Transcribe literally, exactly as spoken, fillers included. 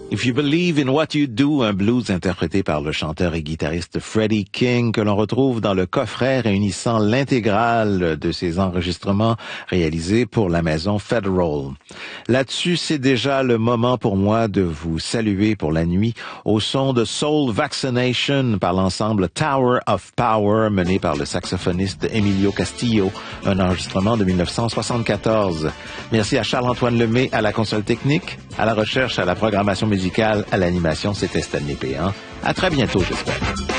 If You Believe in What You Do, un blues interprété par le chanteur et guitariste Freddie King que l'on retrouve dans le coffret réunissant l'intégrale de ses enregistrements réalisés pour la maison Federal. Là-dessus, c'est déjà le moment pour moi de vous saluer pour la nuit au son de Soul Vaccination par l'ensemble Tower of Power mené par le saxophoniste Emilio Castillo, un enregistrement de mille neuf cent soixante-quatorze. Merci à Charles-Antoine Lemay à la console technique, à la recherche, à la programmation musicale, à l'animation, c'était Stanley Péan. À très bientôt, j'espère.